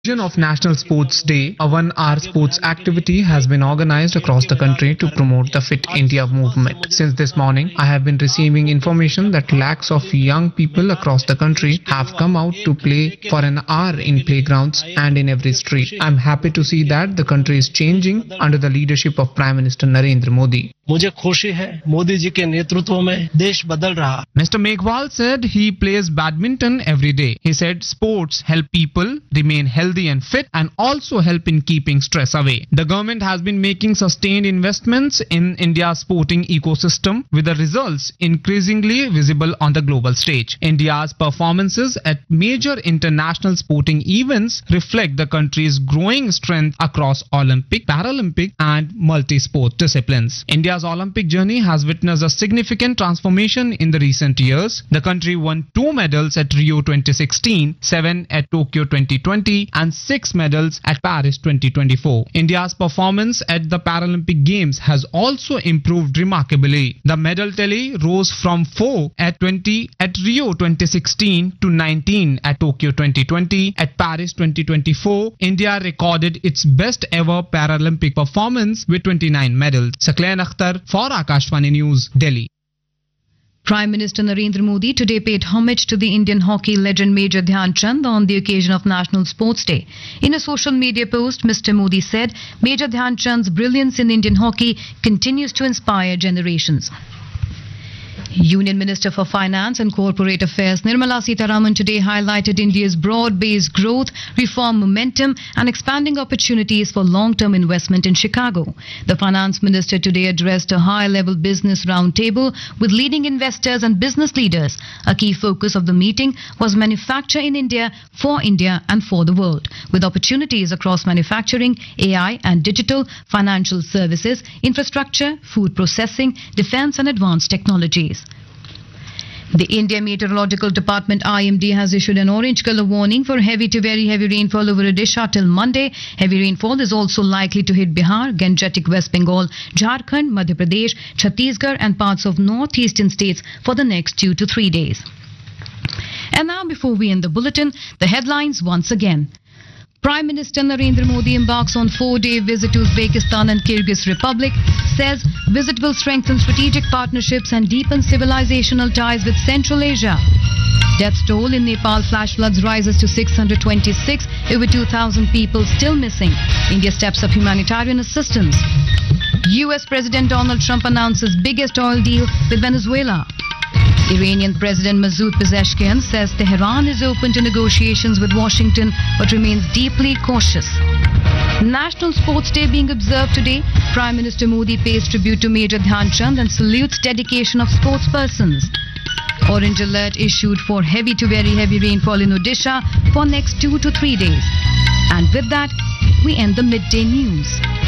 Of National Sports Day, a 1 hour sports activity has been organized across the country to promote the Fit India movement. Since this morning, I have been receiving information that lakhs of young people across the country have come out to play for an hour in playgrounds and in every street. I'm happy to see that the country is changing under the leadership of Prime Minister Narendra Modi. मुझे खुशी है मोदी जी के नेतृत्व में देश बदल रहा. Mr. Meghwal said he plays badminton every day. He said sports help people remain healthy and fit and also help in keeping stress away. The government has been making sustained investments in India's sporting ecosystem with the results increasingly visible on the global stage. India's performances at major international sporting events reflect the country's growing strength across Olympic, Paralympic and multi-sport disciplines. India's Olympic journey has witnessed a significant transformation in the recent years. The country won 2 medals at Rio 2016, 7 at Tokyo 2020 and 6 medals at Paris 2024. India's performance at the Paralympic Games has also improved remarkably. The medal tally rose from 4 at Rio 2016 to 19 at Tokyo 2020. At Paris 2024, India recorded its best ever Paralympic performance with 29 medals. Sakleen Akhtar for Akashvani News, Delhi. Prime Minister Narendra Modi today paid homage to the Indian hockey legend Major Dhyan Chand on the occasion of National Sports Day. In a social media post, Mr. Modi said, Major Dhyan Chand's brilliance in Indian hockey continues to inspire generations. Union Minister for Finance and Corporate Affairs Nirmala Sitharaman today highlighted India's broad-based growth, reform momentum and expanding opportunities for long-term investment in Chicago. The Finance Minister today addressed a high-level business roundtable with leading investors and business leaders. A key focus of the meeting was manufacture in India and for the world, with opportunities across manufacturing, AI and digital, financial services, infrastructure, food processing, defense and advanced technologies. The India Meteorological Department IMD has issued an orange color warning for heavy to very heavy rainfall over Odisha till Monday. Heavy rainfall is also likely to hit Bihar, Gangetic West Bengal, Jharkhand, Madhya Pradesh, Chhattisgarh and parts of northeastern states for the next 2 to 3 days. And now before we end the bulletin, the headlines once again. Prime Minister Narendra Modi embarks on 4-day visit to Uzbekistan and Kyrgyz Republic, says visit will strengthen strategic partnerships and deepen civilizational ties with Central Asia. Death toll in Nepal flash floods rises to 626, over 2,000 people still missing. India steps up humanitarian assistance. US President Donald Trump announces biggest oil deal with Venezuela. Iranian President Masoud Pezeshkian says Tehran is open to negotiations with Washington but remains deeply cautious. National Sports Day being observed today, Prime Minister Modi pays tribute to Major Dhyan Chand and salutes dedication of sportspersons. Orange alert issued for heavy to very heavy rainfall in Odisha for next 2 to 3 days. And with that, we end the midday news.